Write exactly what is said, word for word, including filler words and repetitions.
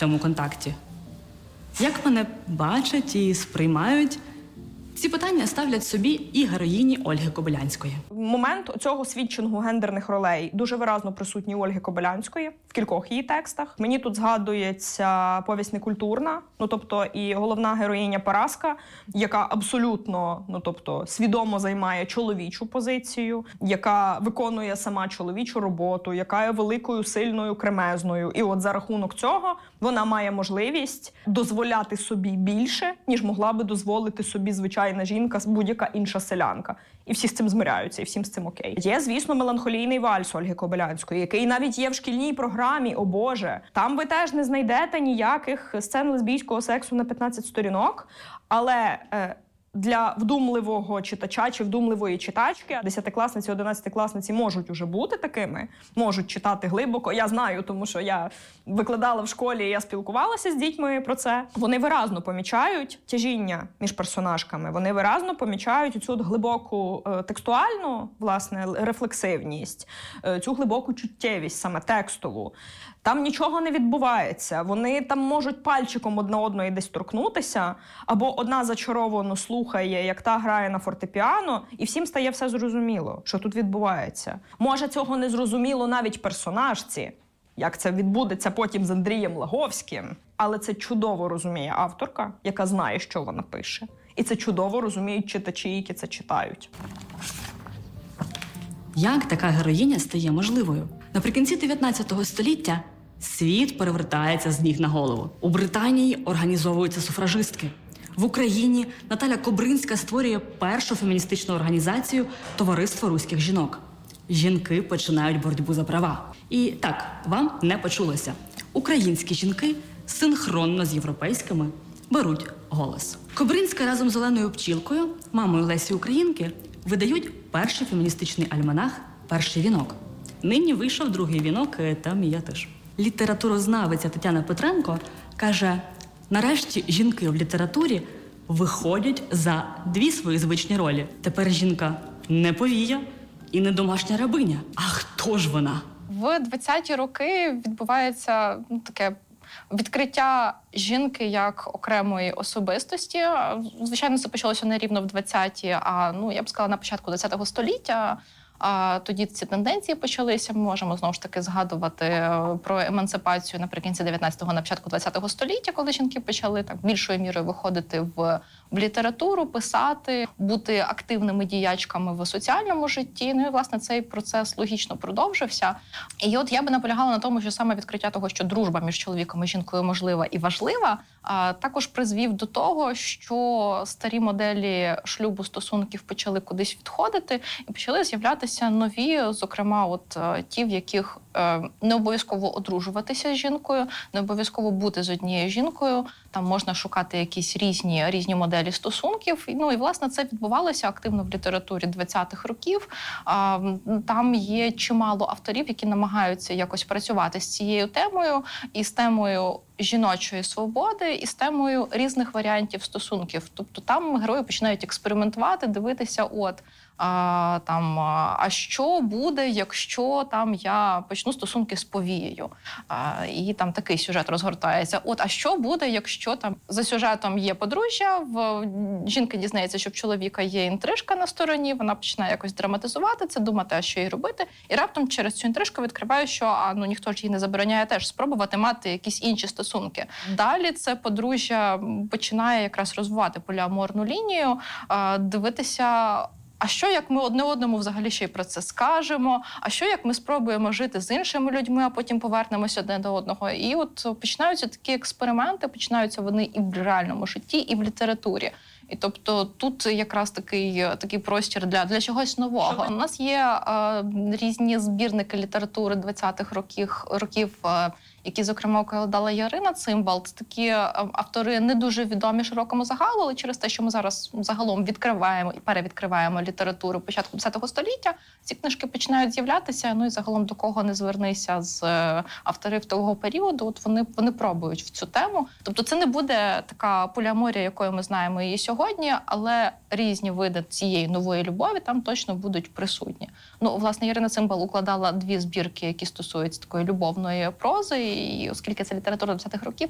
цьому контакті? Як мене бачать і сприймають? Ці питання ставлять собі і героїні Ольги Кобилянської. Момент цього свідчингу гендерних ролей дуже виразно присутній у Ольги Кобилянської в кількох її текстах. Мені тут згадується повість некультурна, ну тобто і головна героїня Параска, яка абсолютно, ну тобто свідомо займає чоловічу позицію, яка виконує сама чоловічу роботу, яка є великою, сильною, кремезною. І от за рахунок цього вона має можливість дозволяти собі більше, ніж могла би дозволити собі звичайна жінка, будь-яка інша селянка. І всі з цим змиряються, і всім з цим окей. Є, звісно, меланхолійний вальс Ольги Кобилянської, який навіть є в шкільній програмі, о Боже. Там ви теж не знайдете ніяких сцен лесбійського сексу на п'ятнадцять сторінок, але е, для вдумливого читача чи вдумливої читачки десятикласниці, одинадцятикласниці можуть уже бути такими, можуть читати глибоко. Я знаю, тому що я викладала в школі, і я спілкувалася з дітьми про це. Вони виразно помічають тяжіння між персонажками, вони виразно помічають цю глибоку е, текстуальну, власне, рефлексивність, е, цю глибоку чуттєвість, саме текстову. Там нічого не відбувається. Вони там можуть пальчиком одна одної десь торкнутися, або одна зачаровано слухає, як та грає на фортепіано, і всім стає все зрозуміло, що тут відбувається. Може, цього не зрозуміло навіть персонажці, як це відбудеться потім з Андрієм Лаговським, але це чудово розуміє авторка, яка знає, що вона пише. І це чудово розуміють читачі, які це читають. Як така героїня стає можливою? Наприкінці дев'ятнадцятого століття світ перевертається з ніг на голову. У Британії організовуються суфражистки. В Україні Наталя Кобринська створює першу феміністичну організацію «Товариство руських жінок». Жінки починають боротьбу за права. І так, вам не почулося. Українські жінки синхронно з європейськими беруть голос. Кобринська разом з Оленою Пчілкою, мамою Лесі Українки, видають перший феміністичний альманах «Перший вінок». Нині вийшов другий вінок, там і я теж. Літературознавиця Тетяна Петренко каже, нарешті жінки в літературі виходять за дві свої звичні ролі. Тепер жінка не повія і не домашня рабиня. А хто ж вона? В двадцяті роки відбувається ну, таке відкриття жінки як окремої особистості. Звичайно, це почалося не рівно в двадцяті, а ну, я б сказала, на початку ХХ століття. А тоді ці тенденції почалися. Ми можемо знову ж таки згадувати про емансипацію наприкінці дев'ятнадцятого, на початку ХХ століття, коли жінки почали так більшою мірою виходити в, в літературу, писати, бути активними діячками в соціальному житті. Ну і, власне, цей процес логічно продовжився. І от я би наполягала на тому, що саме відкриття того, що дружба між чоловіком і жінкою можлива і важлива, а також призвів до того, що старі моделі шлюбу, стосунків почали кудись відходити і почали з'являтися нові, зокрема, от ті, в яких е, не обов'язково одружуватися з жінкою, не обов'язково бути з однією жінкою. Там можна шукати якісь різні, різні моделі стосунків. Ну і, власне, це відбувалося активно в літературі двадцятих років. А, там є чимало авторів, які намагаються якось працювати з цією темою і з темою жіночої свободи, і з темою різних варіантів стосунків. Тобто там герої починають експериментувати, дивитися, от, а, там, а що буде, якщо там я почну стосунки з повією. А, і там такий сюжет розгортається. От, а що буде, якщо там за сюжетом є подружжя, в жінка дізнається, що в чоловіка є інтрижка на стороні, вона починає якось драматизувати це, думати, а що їй робити, і раптом через цю інтрижку відкриває, що а, ну, ніхто ж їй не забороняє теж спробувати мати якісь інші стосунки. Далі це подружжя починає якраз розвивати поліаморну лінію, дивитися, а що, як ми одне одному взагалі ще й про це скажемо? А що, як ми спробуємо жити з іншими людьми, а потім повернемося одне до одного? І от починаються такі експерименти, починаються вони і в реальному житті, і в літературі. І тобто тут якраз такий, такий простір для, для чогось нового. У нас є е, різні збірники літератури двадцятих років, років е, які, зокрема, укладала Ярина Цимбал. Це такі автори не дуже відомі широкому загалу, але через те, що ми зараз загалом відкриваємо і перевідкриваємо літературу початку ХХ століття, ці книжки починають з'являтися, ну і загалом до кого не звернися з авторів того періоду, от вони, вони пробують в цю тему. Тобто це не буде така поліаморія, якою ми знаємо її сьогодні, але різні види цієї нової любові там точно будуть присутні. Ну, власне, Ярина Цимбал укладала дві збірки, які стосуються такої любовної прози, і оскільки це література двадцятих років,